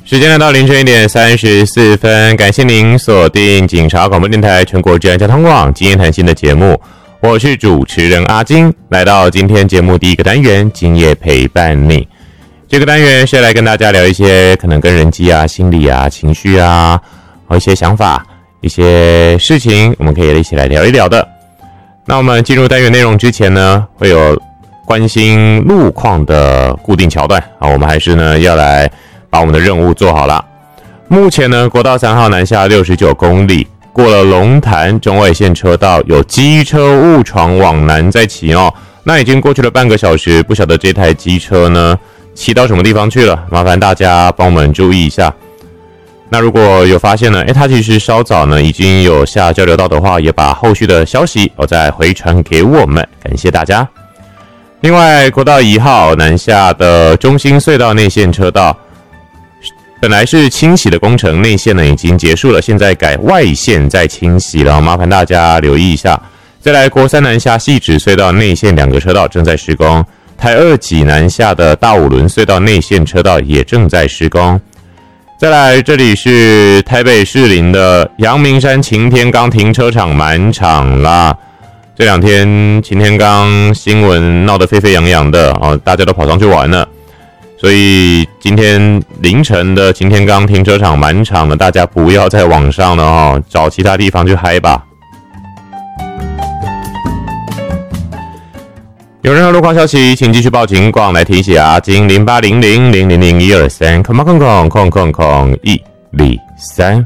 时间来到凌晨1点34分，感谢您锁定警察广播电台全国治安交通网今夜谈心的节目，我是主持人阿金，来到今天节目第一个单元，今夜陪伴你。这个单元是来跟大家聊一些可能跟人际啊、心理啊、情绪啊，和一些想法、一些事情，我们可以一起来聊一聊的。那我们进入单元内容之前呢，会有关心路况的固定桥段啊，我们还是呢要来把我们的任务做好了。目前呢，国道3号南下69公里，过了龙潭中外线车道，有机车误闯往南再骑哦。那已经过去了半个小时，不晓得这台机车呢骑到什么地方去了？麻烦大家帮我们注意一下。那如果有发现呢，它其实稍早呢已经有下交流道的话，也把后续的消息再回传给我们，感谢大家。另外，国道1号南下的中兴隧道内线车道，本来是清洗的工程，内线呢已经结束了，现在改外线再清洗了，麻烦大家留意一下。再来，国3南下汐止隧道内线2个车道正在施工，台2己南下的大五轮隧道内线车道也正在施工。再来，这里是台北士林的阳明山擎天岗停车场满场啦。这两天擎天岗新闻闹得沸沸扬扬的哦，大家都跑上去玩了，所以今天凌晨的擎天岗停车场满场了，大家不要再往上了哦，找其他地方去嗨吧。有任何路况消息，请继续报警广来提醒阿金0800000123，空123。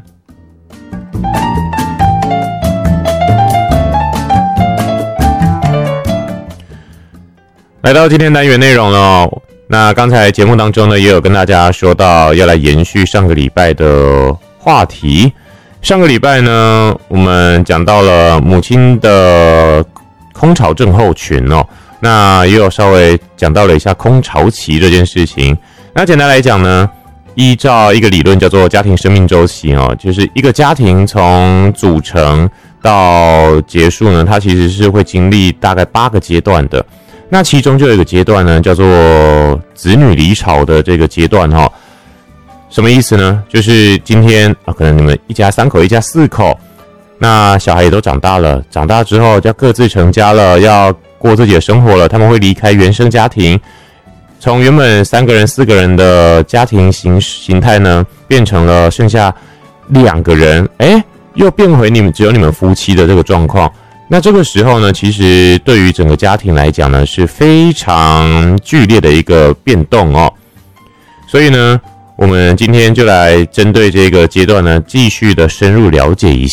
来到今天单元内容了，那刚才节目当中呢，也有跟大家说到要来延续上个礼拜的话题。上个礼拜呢，我们讲到了母亲的空巢症候群哦，那也有稍微讲到了一下空巢期这件事情。那简单来讲呢，依照一个理论叫做家庭生命周期哦，就是一个家庭从组成到结束呢，它其实是会经历大概8个阶段的。那其中就有一个阶段呢，叫做子女离巢的这个阶段哈。什么意思呢？就是今天可能你们一家3口、一家4口，那小孩也都长大了，长大之后要各自成家了，要过自己的生活了，他们会离开原生家庭，从原本3个人、4个人的家庭形态呢，变成了剩下2个人，又变回只有你们夫妻的这个状况。那这个时候呢，其实对于整个家庭来讲呢，是非常剧烈的一个变动哦。所以呢，我们今天就来针对这个阶段呢，继续的深入了解一下。